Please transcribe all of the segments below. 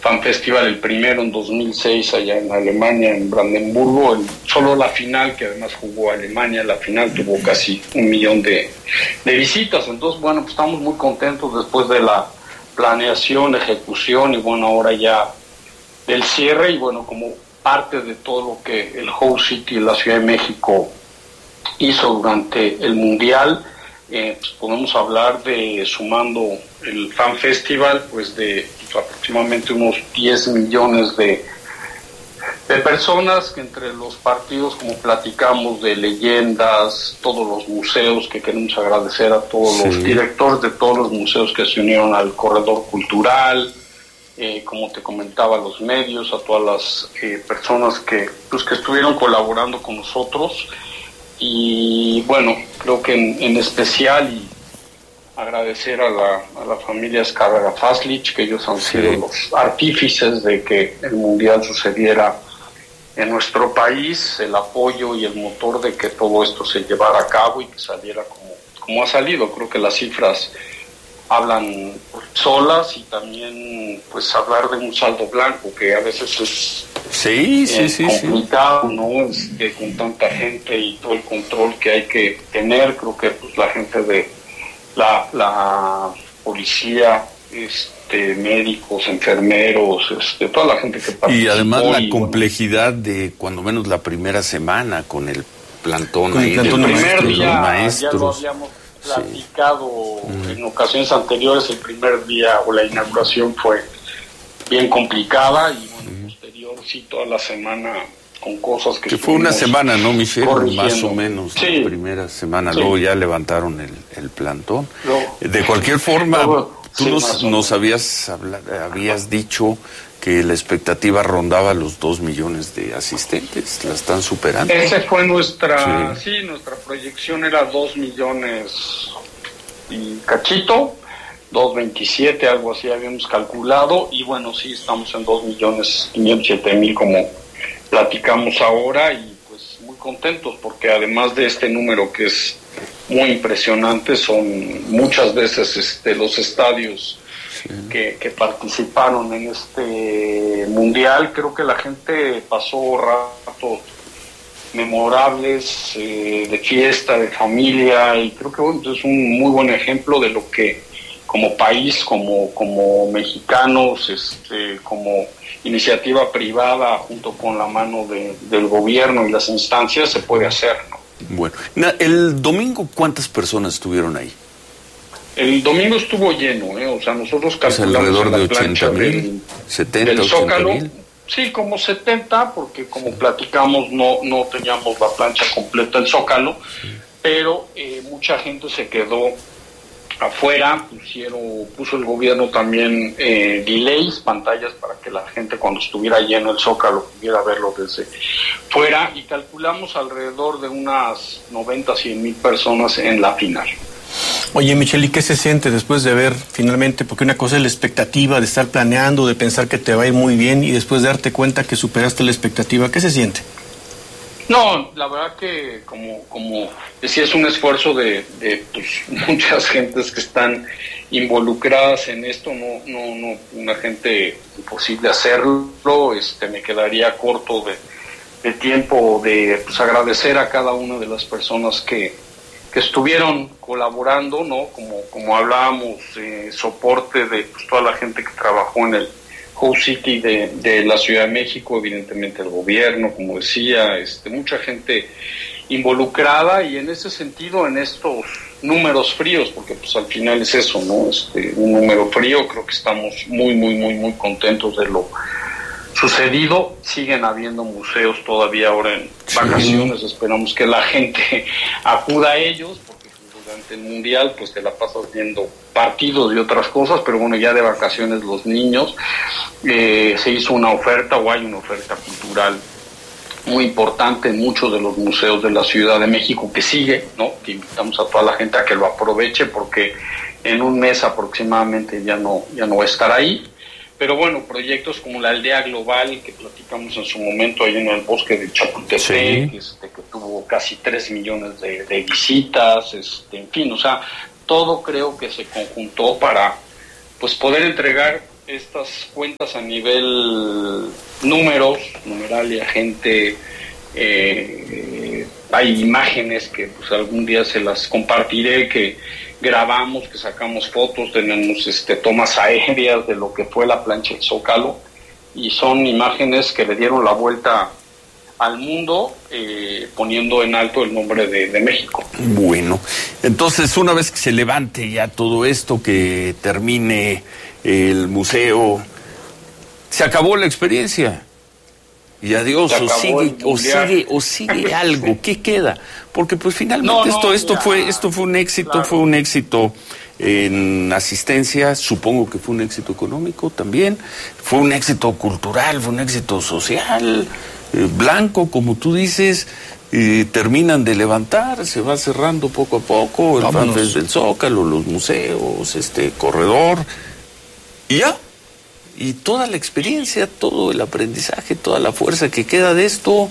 Fan Festival, el primero en 2006 allá en Alemania, en Brandenburgo, solo la final, que además jugó Alemania, la final tuvo casi 1 millón de visitas. Entonces, bueno, pues estamos muy contentos después de la planeación, ejecución y bueno, ahora ya del cierre, y bueno, como parte de todo lo que el Host City de la Ciudad de México hizo durante el Mundial, pues podemos hablar de, sumando el Fan Festival, pues de aproximadamente unos 10 millones de personas, que entre los partidos, como platicamos, de leyendas, todos los museos, que queremos agradecer a todos los directores de todos los museos que se unieron al corredor cultural, como te comentaba, los medios, a todas las personas que estuvieron colaborando con nosotros. Y bueno, creo que en especial, y agradecer a la familia Escárraga-Faslich, que ellos han sido los artífices de que el Mundial sucediera en nuestro país, el apoyo y el motor de que todo esto se llevara a cabo y que saliera como ha salido. Creo que las cifras hablan solas, y también pues hablar de un saldo blanco, que a veces es complicado, ¿no? Con tanta gente y todo el control que hay que tener. Creo que pues la gente de la policía, médicos, enfermeros, toda la gente que participó. Y además la complejidad de cuando menos la primera semana con el plantón ahí de el primer los día, maestros. ya lo habíamos platicado en ocasiones anteriores. El primer día o la inauguración fue bien complicada, y bueno, posterior sí, toda la semana con cosas que fue una semana, ¿no, Michelle? Más o menos, sí, la primera semana, luego ya levantaron el plantón. De cualquier forma, tú nos habías dicho que la expectativa rondaba los 2 millones de asistentes. ¿La están superando? Esa fue nuestra proyección, era 2 millones y cachito, 2.27, algo así habíamos calculado, y bueno, sí, estamos en 2.507.000 como platicamos ahora, y pues muy contentos, porque además de este número que es muy impresionante, son muchas veces los estadios que participaron en este Mundial. Creo que la gente pasó ratos memorables, de fiesta, de familia, y creo que bueno, es un muy buen ejemplo de lo que como país, como mexicanos, como iniciativa privada, junto con la mano del gobierno y las instancias, se puede hacer, ¿no? Bueno, el domingo, ¿cuántas personas estuvieron ahí? El domingo estuvo lleno, o sea, nosotros calculamos alrededor de 80,000, 70, del Zócalo. 80,000. Sí, como 70, porque como platicamos no teníamos la plancha completa del Zócalo, pero mucha gente se quedó afuera. Puso el gobierno también delays, pantallas, para que la gente cuando estuviera lleno el Zócalo pudiera verlo desde fuera, y calculamos alrededor de unas 90-100,000 personas en la final. Oye, Michelle, ¿y qué se siente después de ver finalmente? Porque una cosa es la expectativa de estar planeando, de pensar que te va a ir muy bien, y después de darte cuenta que superaste la expectativa. ¿Qué se siente? No, la verdad que como decía, es un esfuerzo de pues, muchas gentes que están involucradas en esto. No, una gente imposible hacerlo. Me quedaría corto de tiempo de pues, agradecer a cada una de las personas que estuvieron colaborando, ¿no? Como hablábamos, soporte de pues, toda la gente que trabajó en el Host City de la Ciudad de México, evidentemente el gobierno, como decía, mucha gente involucrada, y en ese sentido, en estos números fríos, porque pues al final es eso, ¿no? Un número frío. Creo que estamos muy, muy, muy, muy contentos de lo sucedido. Siguen habiendo museos todavía ahora en vacaciones, esperamos que la gente acuda a ellos, porque durante el Mundial pues te la pasas viendo partidos y otras cosas, pero bueno, ya de vacaciones los niños. Se hizo una oferta, o hay una oferta cultural muy importante en muchos de los museos de la Ciudad de México, que sigue, ¿no? Que invitamos a toda la gente a que lo aproveche, porque en un mes aproximadamente ya no va a estar ahí. Pero bueno, proyectos como la Aldea Global, que platicamos en su momento ahí en el bosque de Chapultepec, que tuvo casi 3 millones de visitas, en fin, o sea, todo creo que se conjuntó para pues poder entregar estas cuentas a nivel numeralia, gente, hay imágenes que pues algún día se las compartiré, que grabamos, que sacamos fotos, tenemos tomas aéreas de lo que fue la plancha del Zócalo, y son imágenes que le dieron la vuelta al mundo, poniendo en alto el nombre de México. Bueno, entonces una vez que se levante ya todo esto, que termine el museo, se acabó la experiencia y adiós, o sigue algo. ¿Qué queda? Porque pues finalmente esto fue un éxito, claro. Fue un éxito en asistencia, supongo que fue un éxito económico también, fue un éxito cultural, fue un éxito social, blanco, como tú dices. Terminan de levantar, se va cerrando poco a poco el FanFest del Zócalo, los museos, corredor, y ya. Y toda la experiencia, todo el aprendizaje, toda la fuerza que queda de esto,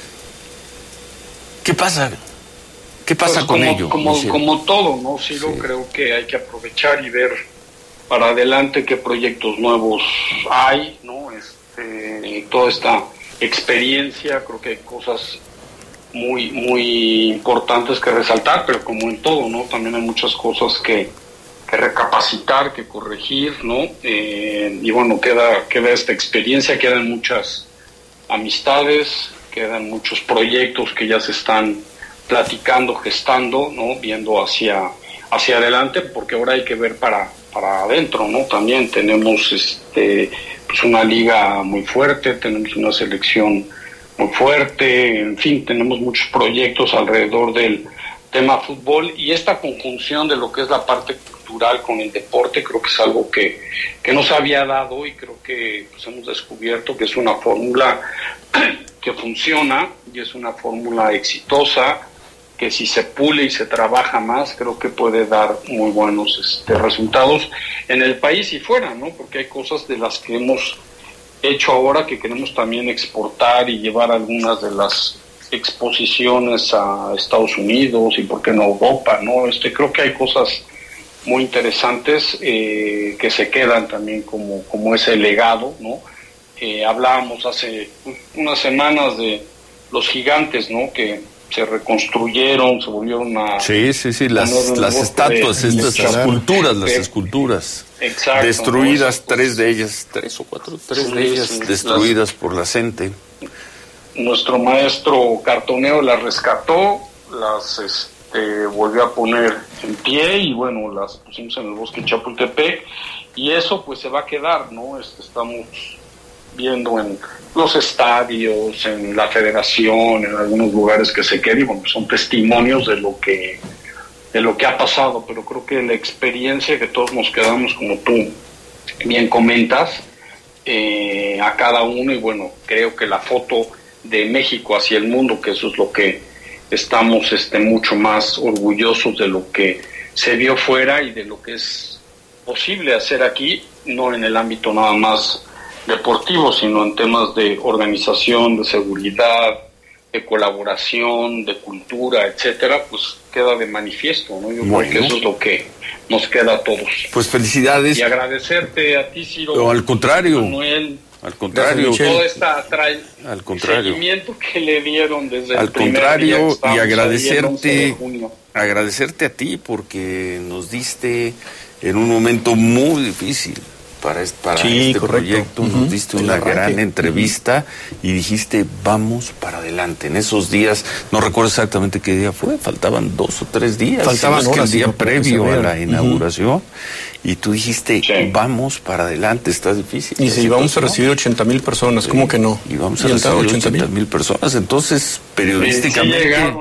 ¿qué pasa? ¿Qué pasa con ello? Como todo, ¿no? Sí, yo creo que hay que aprovechar y ver para adelante qué proyectos nuevos hay, ¿no? Toda esta experiencia, creo que hay cosas muy, muy importantes que resaltar, pero como en todo, ¿no? También hay muchas cosas que recapacitar, que corregir, ¿no? Y bueno, queda esta experiencia, quedan muchas amistades, quedan muchos proyectos que ya se están platicando, gestando, ¿no? Viendo hacia adelante, porque ahora hay que ver para adentro, ¿no? También tenemos pues una liga muy fuerte, tenemos una selección muy fuerte, en fin, tenemos muchos proyectos alrededor del tema fútbol, y esta conjunción de lo que es la parte cultural con el deporte creo que es algo que no se había dado, y creo que pues hemos descubierto que es una fórmula que funciona y es una fórmula exitosa, que si se pule y se trabaja más, creo que puede dar muy buenos resultados en el país y fuera, ¿no? Porque hay cosas de las que hemos hecho ahora que queremos también exportar y llevar algunas de las exposiciones a Estados Unidos y por qué no Europa, ¿no? Creo que hay cosas muy interesantes que se quedan también como ese legado, ¿no? Hablábamos hace unas semanas de los gigantes, ¿no? Que se reconstruyeron, se volvieron a... Sí, las estatuas, estas esculturas. Exacto. Destruidas, ¿no? Tres de ellas destruidas por la gente. Nuestro maestro Cartoneo las rescató, las volvió a poner en pie, y bueno, las pusimos en el bosque de Chapultepec, y eso pues se va a quedar, ¿no? Estamos viendo en los estadios, en la federación, en algunos lugares que se queden, y bueno, son testimonios de lo que ha pasado, pero creo que la experiencia que todos nos quedamos, como tú bien comentas, a cada uno, y bueno, creo que la foto de México hacia el mundo, que eso es lo que estamos mucho más orgullosos de lo que se vio fuera y de lo que es posible hacer aquí, no en el ámbito nada más deportivo, sino en temas de organización, de seguridad, de colaboración, de cultura, etcétera, pues queda de manifiesto, ¿no? Yo creo que eso es lo que nos queda a todos. Pues felicidades. Y agradecerte a ti, Ciro. No, al contrario. Manuel. Al contrario. Todo este seguimiento que le dieron desde el primer día que y agradecerte a ti, porque nos diste en un momento muy difícil para este proyecto, nos diste una gran entrevista y dijiste, vamos para adelante. En esos días, no recuerdo exactamente qué día fue, faltaban 2 o 3 días. Faltaban horas, el día previo a la inauguración, y tú dijiste, vamos para adelante, está difícil. Y si íbamos a recibir 80,000 personas, ¿cómo que no? Y vamos a recibir 80,000 personas, entonces, periodísticamente...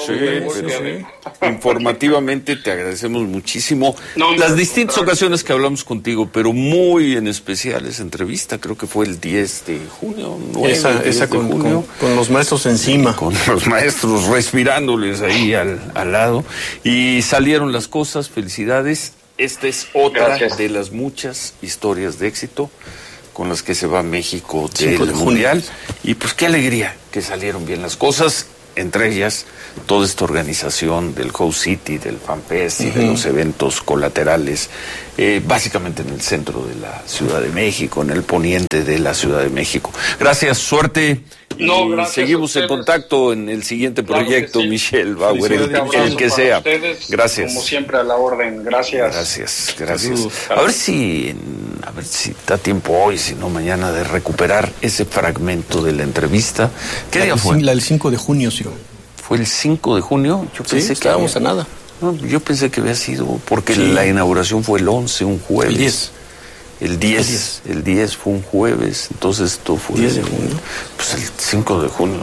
Informativamente te agradecemos muchísimo las distintas ocasiones que hablamos contigo, pero muy en especial esa entrevista, creo que fue el 10 de junio, con los maestros encima. Con los maestros respirándoles ahí al lado, y salieron las cosas, felicidades. Esta es otra de las muchas historias de éxito con las que se va México del Mundial, y pues qué alegría que salieron bien las cosas. entre ellas toda esta organización del Host City, del FanFest y de los eventos colaterales, básicamente en el centro de la Ciudad de México, en el poniente de la Ciudad de México. Gracias, suerte. Gracias. Seguimos en contacto en el siguiente proyecto, Michelle Bauer, el que sea. Ustedes, gracias. Como siempre, a la orden. Gracias. Gracias. A ver si da tiempo hoy, si no mañana, de recuperar ese fragmento de la entrevista. ¿Qué día fue? La del 5 de junio, Ciro. ¿Fue el 5 de junio? Yo pensé que estábamos a nada. No, yo pensé que había sido, porque la inauguración fue el 11, un jueves. El 10 fue un jueves, entonces esto fue... 10 de junio. Pues el 5 de junio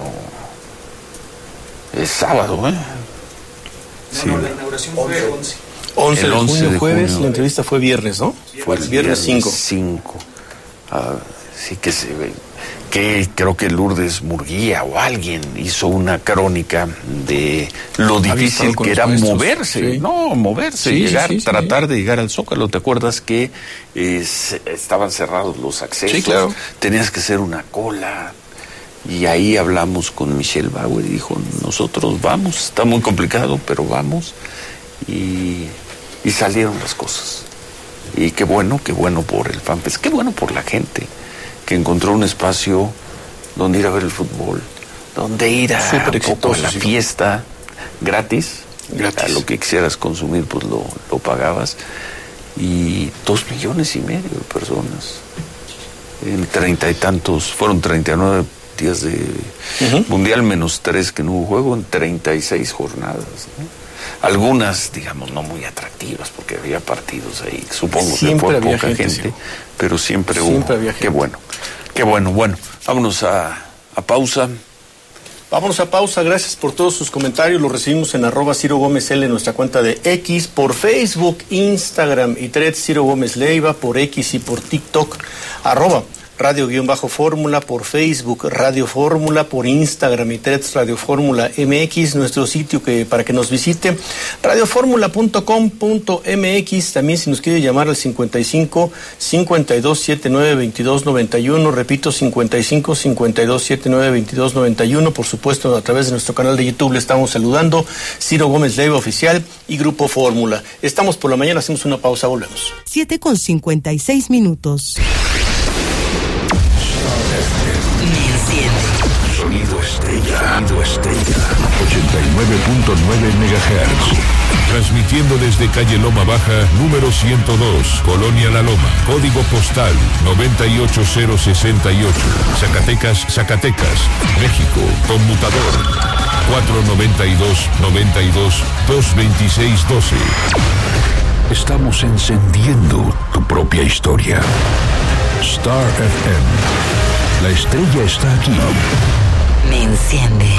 es sábado, ¿eh? No, la inauguración fue el 11. 11 de junio, jueves, la entrevista fue viernes, ¿no? Fue el viernes 5. Sí que se ve. Que creo que Lourdes Murguía o alguien hizo una crónica de lo difícil que era moverse, tratar de llegar al Zócalo. ¿Te acuerdas que estaban cerrados los accesos? Sí, claro. Tenías que hacer una cola. Y ahí hablamos con Michelle Bauer y dijo, nosotros vamos, está muy complicado, pero vamos. Y salieron las cosas. Y qué bueno por el FanFest, qué bueno por la gente que encontró un espacio donde ir a ver el fútbol, donde ir a la fiesta gratis, a lo que quisieras consumir, pues lo pagabas. Y 2,5 millones de personas en 30 y tantos, fueron 39 días de mundial, menos 3 que no hubo juego, en 36 jornadas, ¿no? Algunas, digamos, no muy atractivas, porque había partidos ahí, supongo siempre que fue poca gente, sí. Pero siempre hubo. Había gente. Qué bueno. Bueno, vámonos a pausa. Vámonos a pausa, gracias por todos sus comentarios, los recibimos en @CiroGómezL en nuestra cuenta de X, por Facebook, Instagram y Threads, Ciro Gómez Leiva, por X y por TikTok, @Radio_Fórmula, por Facebook, Radio Fórmula, por Instagram y Threads, Radio Fórmula MX, nuestro sitio para que nos visite, radioformula.com.mx, también si nos quiere llamar al 55 52 79 22 91, repito, 55 52 79 22 91, por supuesto a través de nuestro canal de YouTube le estamos saludando, Ciro Gómez Leiva Oficial y Grupo Fórmula. Estamos por la mañana, hacemos una pausa, volvemos. 7:56. Sonido Estrella. 89.9 MHz. Transmitiendo desde calle Loma Baja, número 102, Colonia La Loma. Código postal 98068. Zacatecas, México. Conmutador 492-92-226-12. Estamos encendiendo tu propia historia. Star FM. La estrella está aquí. Me enciende.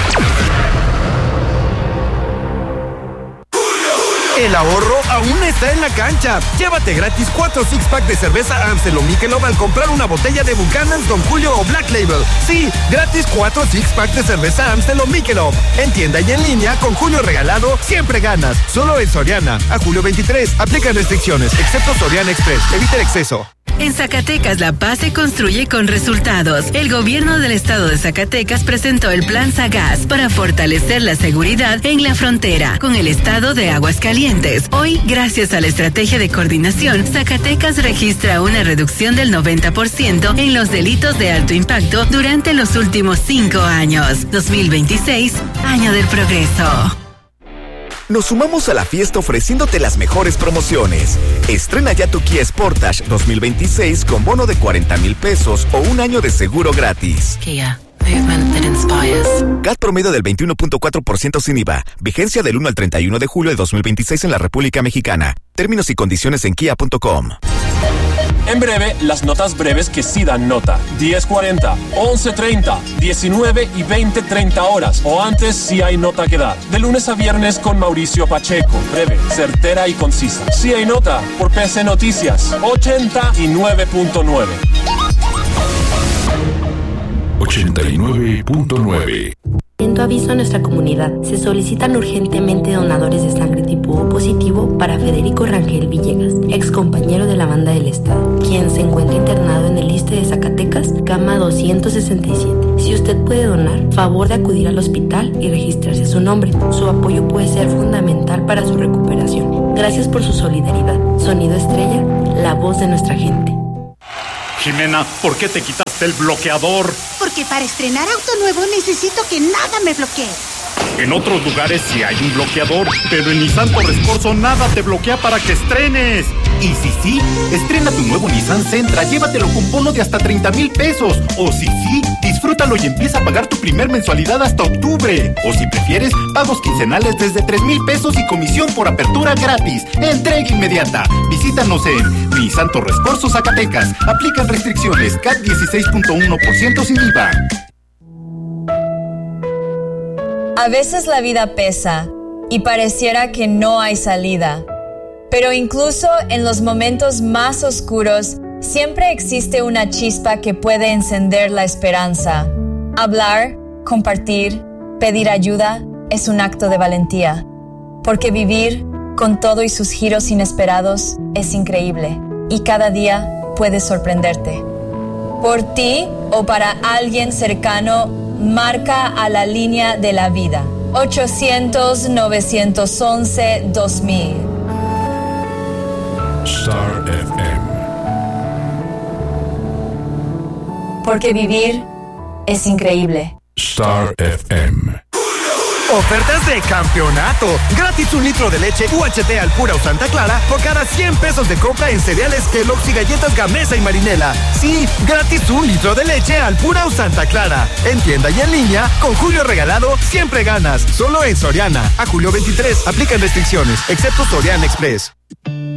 El ahorro aún está en la cancha. Llévate gratis 4 six-pack de cerveza Amstel o Michelob al comprar una botella de Buchanan's, Don Julio o Black Label. Sí, gratis 4 six-pack de cerveza Amstel o Michelob. En tienda y en línea, con Julio regalado, siempre ganas. Solo en Soriana. A julio 23. Aplica restricciones, excepto Soriana Express. Evita el exceso. En Zacatecas, la paz se construye con resultados. El gobierno del estado de Zacatecas presentó el Plan Sagaz para fortalecer la seguridad en la frontera con el estado de Aguascalientes. Hoy, gracias a la estrategia de coordinación, Zacatecas registra una reducción del 90% en los delitos de alto impacto durante los últimos 5 años. 2026, año del progreso. Nos sumamos a la fiesta ofreciéndote las mejores promociones. Estrena ya tu Kia Sportage 2026 con bono de 40,000 pesos o un año de seguro gratis. Kia, movement that inspires. CAT promedio del 21.4% sin IVA. Vigencia del 1 al 31 de julio de 2026 en la República Mexicana. Términos y condiciones en kia.com. En breve, las notas breves que sí dan nota. 10:40, 11:30, 19 y 20:30 horas. O antes si hay nota que dar. De lunes a viernes con Mauricio Pacheco. Breve, certera y concisa. Si hay nota, por PC Noticias. 89.9. 89.9. Siendo aviso a nuestra comunidad, se solicitan urgentemente donadores de sangre tipo O positivo para Federico Rangel Villegas, ex compañero de la banda del Estado, quien se encuentra internado en el ISSSTE de Zacatecas, cama 267. Si usted puede donar, favor de acudir al hospital y registrarse a su nombre. Su apoyo puede ser fundamental para su recuperación. Gracias por su solidaridad. Sonido Estrella, la voz de nuestra gente. Jimena, ¿por qué te quitaste el bloqueador? Porque para estrenar auto nuevo necesito que nada me bloquee. En otros lugares sí hay un bloqueador, pero en Nissan Torres Corso nada te bloquea para que estrenes. Y si sí, estrena tu nuevo Nissan Sentra, llévatelo con bono de hasta 30,000 pesos. O si sí, disfrútalo y empieza a pagar tu primer mensualidad hasta octubre. O si prefieres, pagos quincenales desde 3,000 pesos y comisión por apertura gratis. Entrega inmediata. Visítanos en Nissan Torres Corso, Zacatecas. Aplican restricciones, CAT 16.1% sin IVA. A veces la vida pesa y pareciera que no hay salida. Pero incluso en los momentos más oscuros, siempre existe una chispa que puede encender la esperanza. Hablar, compartir, pedir ayuda es un acto de valentía. Porque vivir, con todo y sus giros inesperados, es increíble. Y cada día puede sorprenderte. Por ti o para alguien cercano, marca a la línea de la vida. 800-911-2000. Star FM. Porque vivir es increíble. Star FM. Ofertas de campeonato. Gratis 1 litro de leche UHT Alpura o Santa Clara por cada 100 pesos de compra en cereales Kellogg's y galletas Gamesa y Marinela. Sí, gratis 1 litro de leche Alpura o Santa Clara. En tienda y en línea, con Julio Regalado, siempre ganas. Solo en Soriana. A julio 23. Aplican restricciones, excepto Soriana Express.